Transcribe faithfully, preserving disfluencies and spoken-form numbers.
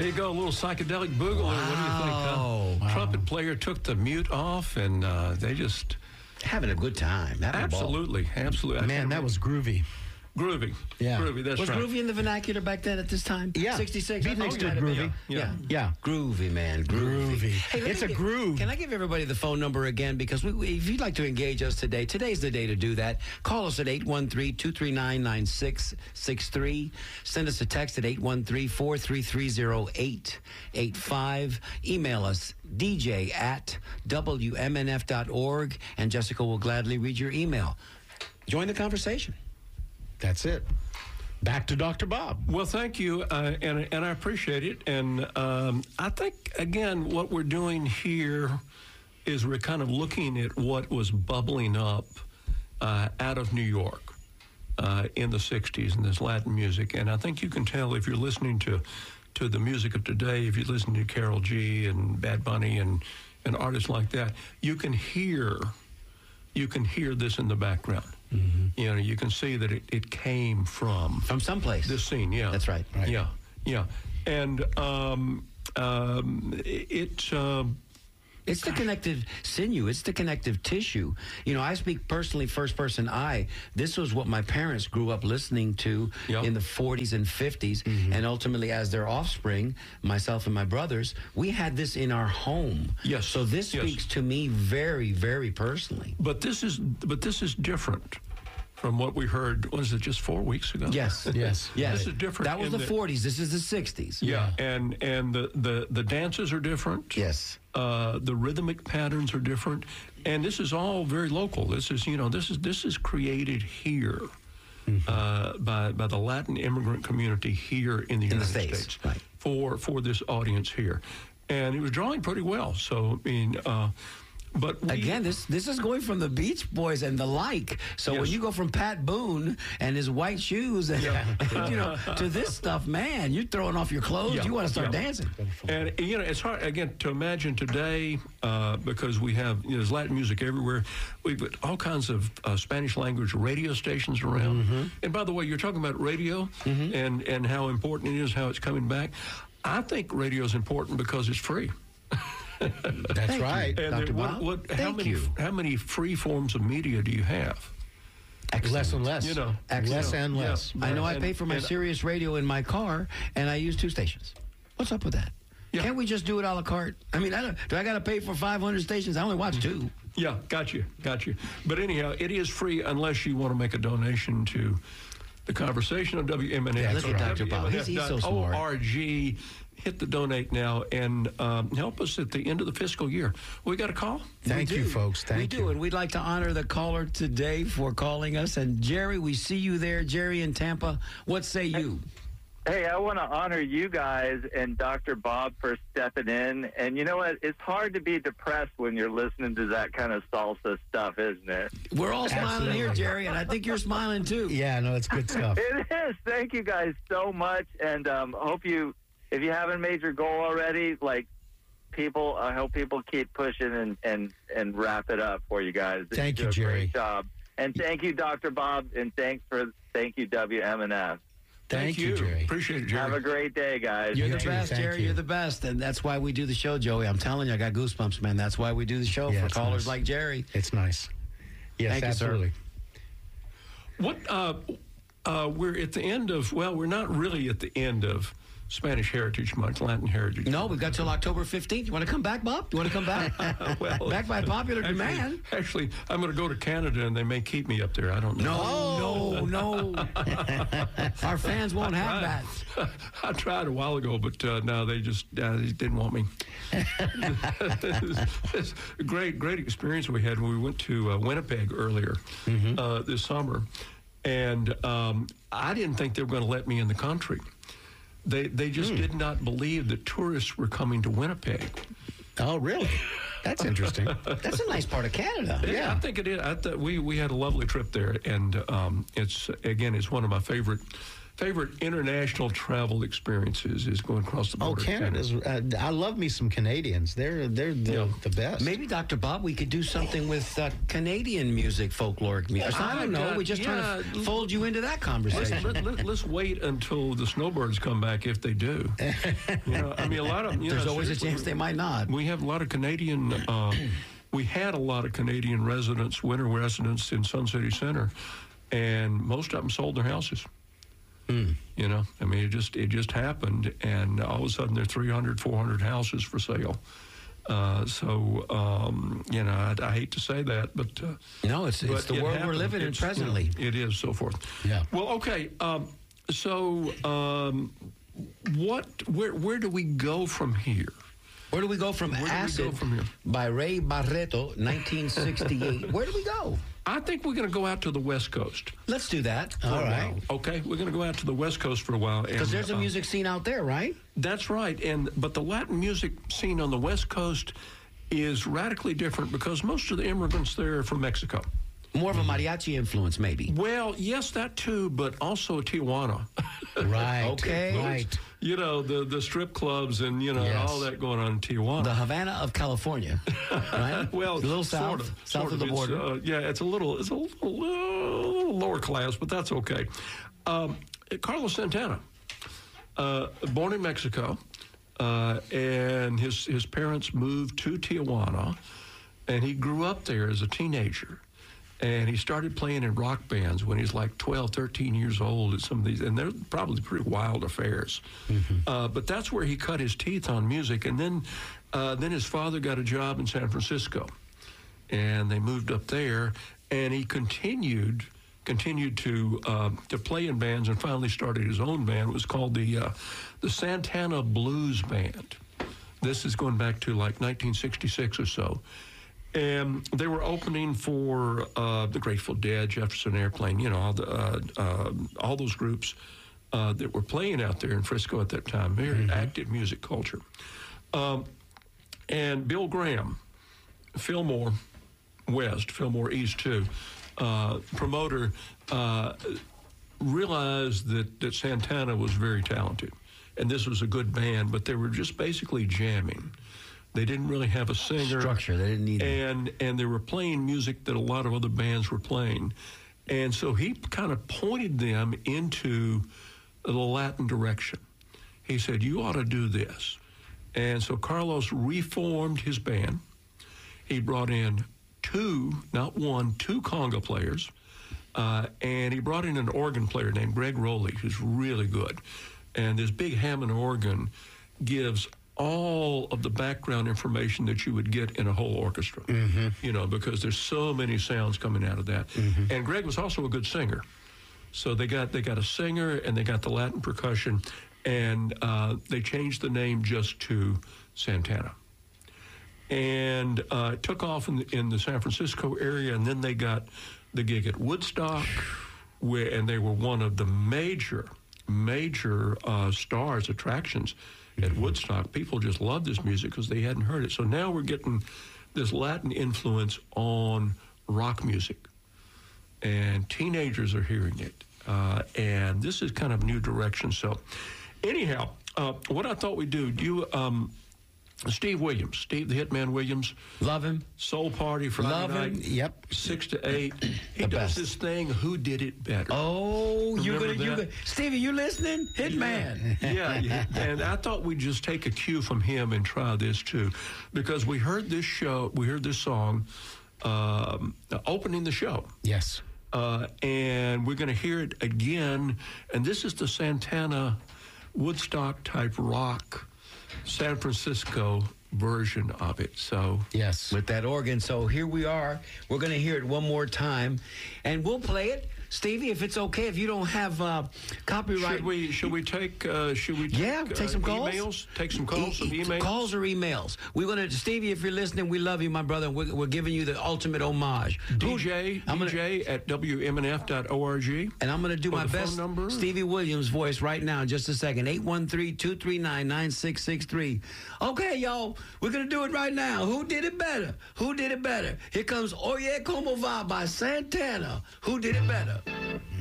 There you go, a little psychedelic boogaloo. Wow. What do you think? Huh? Wow. Trumpet player took the mute off, and uh, they just Having a good time. Having absolutely, absolutely. I Man, can't that was groovy. groovy. Yeah. groovy. That's Was right. groovy in the vernacular back then at this time? Yeah. sixty-six. Beatniks I thought did it might have been. groovy. Yeah. Yeah. Yeah. Groovy, man. Groovy. Groovy. Hey, let It's me a get- groove. Can I give everybody the phone number again? Because we, we, if you'd like to engage us today, today's the day to do that. Call us at eight one three, two three nine, nine six six three. Send us a text at eight one three, four three three, zero eight eight five. Email us, d j at w m n f dot org, and Jessica will gladly read your email. Join the conversation. That's it. Back to Doctor Bob. Well, thank you, uh, and and I appreciate it. And um, I think again, what we're doing here is we're kind of looking at what was bubbling up uh, out of New York uh, in the sixties in this Latin music. And I think you can tell if you're listening to to the music of today, if you're listening to Karol G and Bad Bunny and and artists like that, you can hear you can hear this in the background. Mm-hmm. You know, you can see that it, it came from From someplace. this scene. Yeah, That's right. Right. Yeah, yeah, and um, um, it. Um, It's the connective sinew. It's the connective tissue. You know, I speak personally, first person I. This was what my parents grew up listening to Yep. in the forties and fifties. And ultimately, as their offspring, myself and my brothers, we had this in our home. Yes. So this Yes. speaks to me very, very personally. But this is but this is different from what we heard. Was it just four weeks ago? Yes. Yes. Yes. This is different That was in the that- forties. This is the sixties. Yeah, and and the, the the dances are different. Yes. Uh, the rhythmic patterns are different, and this is all very local. This is you know this is this is created here uh, by by the Latin immigrant community here in the In the United States, States right. for for this audience here, and it was drawing pretty well. So I mean. Uh, But we, Again, this this is going from the Beach Boys and the like. So when Yes. you go from Pat Boone and his white shoes, and, you know, to this stuff, man, you're throwing off your clothes. Yeah, You want to start yeah. dancing. And, you know, it's hard, again, to imagine today uh, because we have, you know, there's Latin music everywhere. We've got all kinds of uh, Spanish language radio stations around. Mm-hmm. And by the way, you're talking about radio and, and how important it is, how it's coming back. I think radio is important because it's free. That's Thank you. right. And Doctor then what, Bob, what, how thank many, you. How many free forms of media do you have? Less and less. You know, less and Yeah. less. I know I And- pay for my and- Sirius radio in my car, and I use two stations. What's up with that? Yeah. Can't we just do it a la carte? I mean, I don't, do I got to pay for five hundred stations? I only watch two. Yeah, got you, got you. But anyhow, it is free unless you want to make a donation to the conversation on W M N F. Look at Doctor Bob. He's- he's so smart. W M N F dot org. Hit the donate now and um, help us at the end of the fiscal year. We got a call? Thank We you, do. folks. Thank we you. do, and we'd like to honor the caller today for calling us. And Jerry, we see you there. Jerry in Tampa, what say you? Hey, I want to honor you guys and Doctor Bob for stepping in. And you know what? It's hard to be depressed when you're listening to that kind of salsa stuff, isn't it? We're all smiling Absolutely. here, Jerry, and I think you're smiling too. Yeah, no, it's good stuff. It is. Thank you guys so much. And um, hope you, if you haven't made your goal already, like people, I hope people keep pushing and, and, and wrap it up for you guys. Thank do you, a Jerry. Great job. And thank you, Doctor Bob. And thanks for, thank you, W M N F. Thank you, Jerry. Appreciate it, Jerry. Have a great day, guys. You're You the too. best, Thank Jerry. you. You're the best, and that's why we do the show, Joey. I'm telling you, I got goosebumps, man. That's why we do the show Yeah, for it's callers nice. like Jerry. It's nice. Yes, Thank you, sir. absolutely. What uh, uh, we're at the end of, well, we're not really at the end of Spanish Heritage Month, Latin Heritage No, Month. we've got till October fifteenth. You want to come back, Bob? You want to come back? Well, back by popular actually, demand. Actually, I'm going to go to Canada and they may keep me up there. I don't know. No, no, no. Our fans won't have that. I tried a while ago, but uh, no, they just uh, they didn't want me. It's a great, great experience we had when we went to uh, Winnipeg earlier uh, this summer, and um, I didn't think they were going to let me in the country. They they just did not believe that tourists were coming to Winnipeg. Oh, really? That's interesting. That's a nice part of Canada. Yeah, I think it is. I th- we we had a lovely trip there, and um, it's again, it's one of my favorite favorite international travel experiences is going across the Oh, border. Canada's. Uh, I love me some Canadians. They're they're the, Yeah. the best. Maybe, Doctor Bob, we could do something with uh, Canadian music, folkloric music. I don't know. got- We're just trying to yeah. fold you into that Let's, conversation. let, let, let's wait until the snowbirds come back, if they do. You know, I mean, a lot of you There's know, always a seriously, chance they might not. We have a lot of Canadian. Uh, we had a lot of Canadian residents, winter residents in Sun City Center, and most of them sold their houses. You know, I mean, it just it just happened, and all of a sudden there are three hundred, four hundred houses for sale. Uh, so, um, you know, I, I hate to say that, but uh, No, it's, it's but the it world we're happened. living in It's, you know, presently. it is, so forth. Yeah. Well, okay. Um, so, um, what? Where? Where do we go from here? Where do we go from Where do we go Acid from here? by Ray Barreto, nineteen sixty-eight? Where do we go? I think we're going to go out to the West Coast. Let's do that. All right. Okay, we're going to go out to the West Coast for a while. Because and, there's a uh, music scene out there, right? That's right, and but the Latin music scene on the West Coast is radically different because most of the immigrants there are from Mexico. More of a mariachi influence, maybe. Well, yes, that too, but also Tijuana. Right. Okay. Right. You know, the the strip clubs and you know Yes. all that going on in Tijuana. The Havana of California, right? well, a little sort south, of, south sort of the It's, border. uh, yeah, it's a little, it's a little, little lower class, but that's okay. Um, Carlos Santana, uh, born in Mexico, uh, and his his parents moved to Tijuana, and he grew up there as a teenager. And he started playing in rock bands when he was like twelve, thirteen years old at some of these, and they're probably pretty wild affairs. Uh, but that's where he cut his teeth on music. And then, uh, then his father got a job in San Francisco, and they moved up there. And he continued continued to uh, to play in bands, and finally started his own band. It was called the uh, the Santana Blues Band. This is going back to like nineteen sixty-six or so. And they were opening for uh, the Grateful Dead, Jefferson Airplane, you know, all, the, uh, uh, all those groups uh, that were playing out there in Frisco at that time. Very mm-hmm. active music culture. Um, and Bill Graham, Fillmore West, Fillmore East too, uh, promoter, uh, realized that, that Santana was very talented. And this was a good band, but they were just basically jamming. They didn't really have a singer. Structure, they didn't need and and they were playing music that a lot of other bands were playing. And so he kind of pointed them into the Latin direction. He said, you ought to do this. And so Carlos reformed his band. He brought in two, not one, two conga players. Uh, and he brought in an organ player named Greg Rowley, who's really good. And this big Hammond organ gives all of the background information that you would get in a whole orchestra, mm-hmm. you know, because there's so many sounds coming out of that. Mm-hmm. And Greg was also a good singer. So they got they got a singer and they got the Latin percussion, and uh, they changed the name just to Santana. And uh, it took off in the, in the San Francisco area, and then they got the gig at Woodstock, where and they were one of the major, major uh, stars, attractions at Woodstock. People just loved this music because they hadn't heard it. So now we're getting this Latin influence on rock music, and teenagers are hearing it. Uh, and this is kind of new direction. So anyhow, uh, what I thought we'd do, do you, um, Steve Williams, Steve the Hitman Williams. Love him. Soul Party Friday Love night. him. Yep. Six to eight. He The does best. this thing, Who Did It Better? Oh, you're Remember gonna, you that? gonna, Stevie, you listening? Hitman. Yeah, yeah, and I thought we'd just take a cue from him and try this too, because we heard this show, we heard this song um, opening the show, Yes. uh, and we're going to hear it again. And this is the Santana Woodstock type rock, San Francisco version of it. So Yes. With that organ. So here we are. We're going to hear it one more time, and we'll play it. Stevie, if it's okay, if you don't have uh, copyright. should we should we take uh, should we take, Yeah, take some uh, calls. emails? Take some calls, some E- e- emails. Calls or emails. We're gonna, Stevie, if you're listening, we love you, my brother. We're, we're giving you the ultimate homage. D J, Who- I'm D gonna- J at W M N F dot org. And I'm going to do Or my the phone best number? Stevie Williams voice right now in just a second. eight one three, two three nine, nine six six three. Okay, y'all, we're going to do it right now. Who did it better? Who did it better? Here comes Oye Como Va by Santana. Who did it better?